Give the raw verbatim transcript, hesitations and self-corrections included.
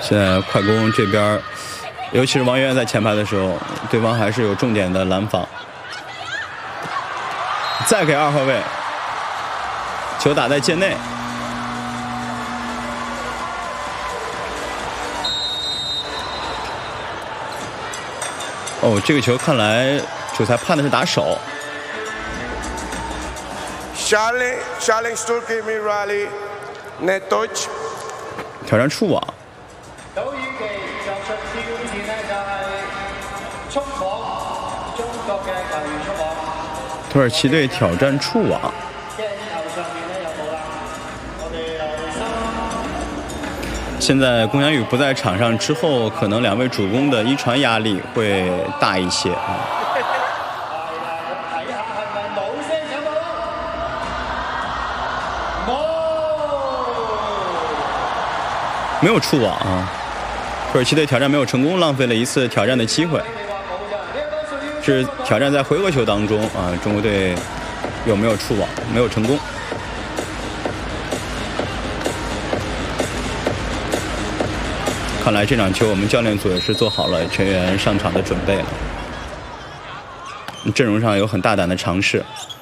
现在快攻这边，尤其是王媛媛在前排的时候，对方还是有重点的拦防。再给二号位，球打在界内。哦，这个球看来主裁判的是打手。 Charlie, Charlie Sturkey mi rally, net touch。 挑战触网。 土耳其作出挑戰咧，就係觸網，中國嘅球員觸網。 土耳其队挑战觸網。 鏡頭上面咧有冇啦？我哋留心。 現在龚翔宇不在場上之後，可能兩位主攻的一傳壓力會大一些啊。 睇下係咪冇聲有冇？冇。 沒有觸網啊！土耳其隊挑戰沒有成功，浪費了一次挑戰的機會。是挑戰在回合球當中啊，中國隊有沒有觸網？沒有成功。看來這場球我們教練組也是做好了全員上場的準備了，陣容上有很大膽的嘗試。